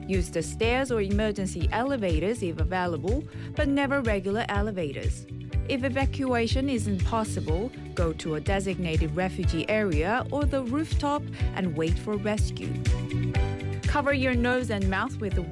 Use the stairs or emergency elevators if available, but never regular elevators. If evacuation isn't possible, go to a designated refugee area or the rooftop and wait for rescue. Cover your nose and mouth with